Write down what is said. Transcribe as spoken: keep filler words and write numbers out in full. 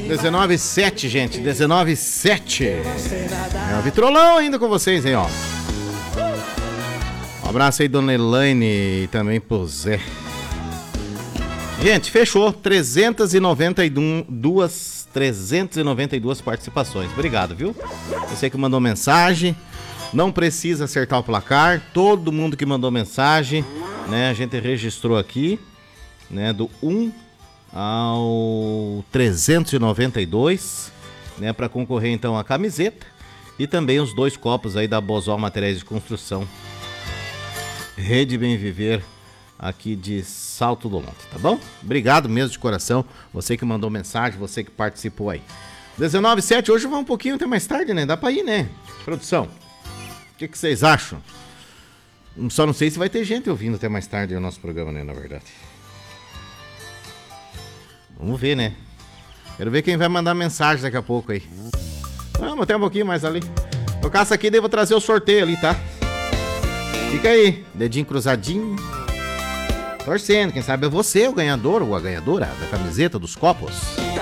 dezenove e sete, gente, dezenove e sete. É o Vitrolão ainda com vocês aí, ó. Um abraço aí, dona Elaine, e também pro Zé. Gente, fechou. trezentas e noventa e duas, trezentas e noventa e duas participações. Obrigado, viu? Você que mandou mensagem. Não precisa acertar o placar. Todo mundo que mandou mensagem, né? A gente registrou aqui, né? Do um ao trezentos e noventa e dois, né? Para concorrer então a camiseta e também os dois copos aí da Bosol Materiais de Construção. Rede Bem Viver aqui de Salto do Monte, tá bom? Obrigado mesmo de coração, você que mandou mensagem, você que participou aí. dezenove e sete, hoje vai um pouquinho até mais tarde, né? Dá pra ir, né? Produção, o que, que vocês acham? Só não sei se vai ter gente ouvindo até mais tarde o nosso programa, né? Na verdade. Vamos ver, né? Quero ver quem vai mandar mensagem daqui a pouco aí. Vamos até um pouquinho mais ali. Tocar essa aqui, daí eu vou trazer o sorteio ali, tá? Fica aí, dedinho cruzadinho. Torcendo, quem sabe é você o ganhador ou a ganhadora da camiseta dos copos.